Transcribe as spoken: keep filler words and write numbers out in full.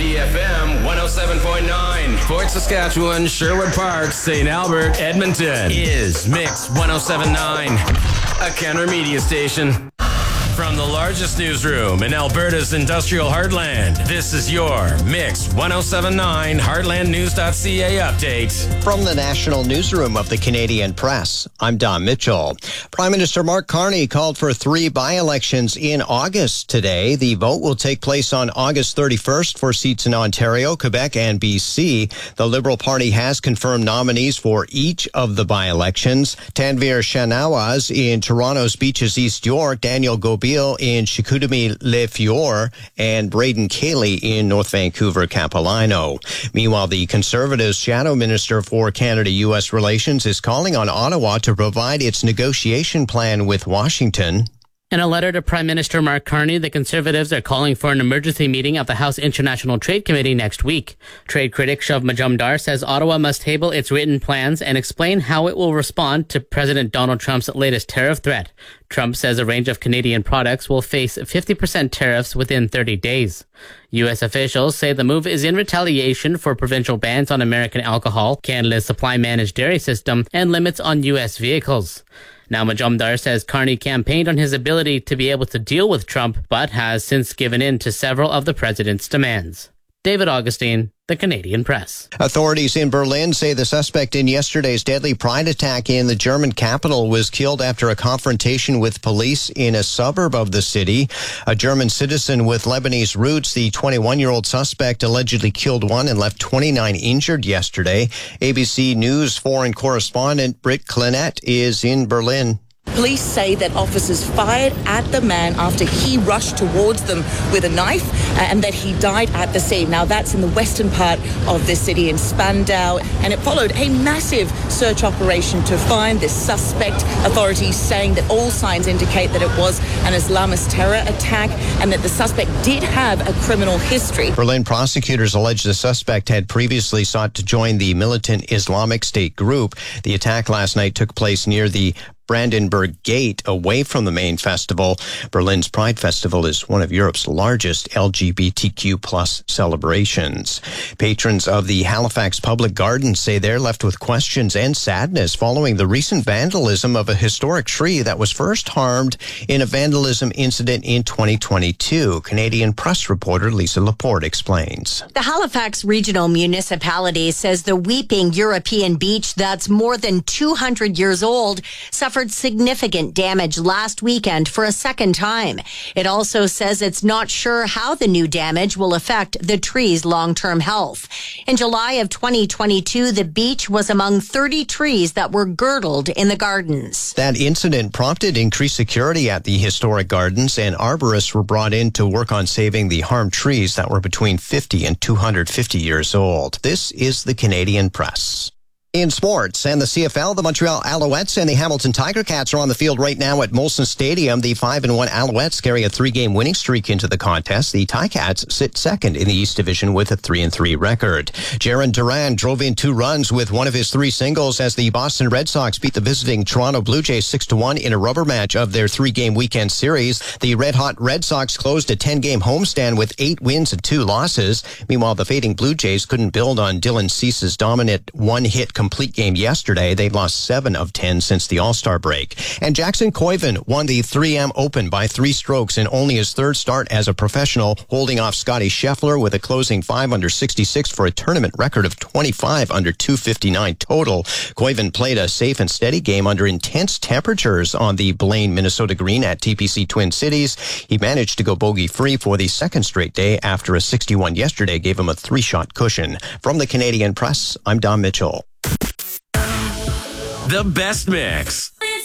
T F M one oh seven point nine. Fort Saskatchewan, Sherwood Park, Saint Albert, Edmonton is Mix one oh seven point nine, a Kenner media station. From the largest newsroom in Alberta's industrial heartland, this is your Mix one oh seven point nine Heartland News dot C A update. From the national newsroom of the Canadian Press, I'm Don Mitchell. Prime Minister Mark Carney called for three by-elections in August today. The vote will take place on August thirty-first for seats in Ontario, Quebec, and B C. The Liberal Party has confirmed nominees for each of the by-elections. Tanvir Shanawaz in Toronto's Beaches East York, Daniel Gobiel in Chicoutimi-Le-Fior, and Braden Cayley in North Vancouver, Capilano. Meanwhile, the Conservatives' Shadow Minister for Canada-U S Relations is calling on Ottawa to provide its negotiation plan with Washington. In a letter to Prime Minister Mark Carney, the Conservatives are calling for an emergency meeting of the House International Trade Committee next week. Trade critic Shiv Majumdar says Ottawa must table its written plans and explain how it will respond to President Donald Trump's latest tariff threat. Trump says a range of Canadian products will face fifty percent tariffs within thirty days. U S officials say the move is in retaliation for provincial bans on American alcohol, Canada's supply-managed dairy system, and limits on U S vehicles. Now, Majumdar says Carney campaigned on his ability to be able to deal with Trump, but has since given in to several of the president's demands. David Augustine, The Canadian Press. Authorities in Berlin say the suspect in yesterday's deadly pride attack in the German capital was killed after a confrontation with police in a suburb of the city. A German citizen with Lebanese roots, the twenty-one-year-old suspect allegedly killed one and left twenty-nine injured yesterday. A B C News foreign correspondent Britt Clinette is in Berlin. Police say that officers fired at the man after he rushed towards them with a knife uh, and that he died at the scene. Now, that's in the western part of the city in Spandau, and it followed a massive search operation to find this suspect. Authorities saying that all signs indicate that it was an Islamist terror attack and that the suspect did have a criminal history. Berlin prosecutors allege the suspect had previously sought to join the militant Islamic State group. The attack last night took place near the Brandenburg Gate, away from the main festival. Berlin's Pride Festival is one of Europe's largest L G B T Q plus celebrations. Patrons of the Halifax Public Gardens say they're left with questions and sadness following the recent vandalism of a historic tree that was first harmed in a vandalism incident in twenty twenty-two. Canadian Press reporter Lisa Laporte explains. The Halifax Regional Municipality says the Weeping European Beach, that's more than two hundred years old, suffered significant damage last weekend for a second time. It also says it's not sure how the new damage will affect the tree's long-term health. In July of twenty twenty-two, the beach was among thirty trees that were girdled in the gardens. That incident prompted increased security at the historic gardens, and arborists were brought in to work on saving the harmed trees that were between fifty and two hundred fifty years old. This is the Canadian Press. In sports and the C F L, the Montreal Alouettes and the Hamilton Tiger Cats are on the field right now at Molson Stadium. The five and one Alouettes carry a three-game winning streak into the contest. The Ticats sit second in the East Division with a three and three record. Jaron Duran drove in two runs with one of his three singles as the Boston Red Sox beat the visiting Toronto Blue Jays six to one in a rubber match of their three-game weekend series. The red-hot Red Sox closed a ten-game homestand with eight wins and two losses. Meanwhile, the fading Blue Jays couldn't build on Dylan Cease's dominant one-hit complete game yesterday. They lost seven of ten since the All-Star break. And Jackson Koivu won the three M Open by three strokes in only his third start as a professional, holding off Scotty Scheffler with a closing five under sixty-six for a tournament record of twenty-five under two fifty-nine total. Koivu played a safe and steady game under intense temperatures on the Blaine, Minnesota green at T P C Twin Cities. He managed to go bogey-free for the second straight day after a sixty-one yesterday gave him a three-shot cushion. From the Canadian Press, I'm Don Mitchell. The best mix.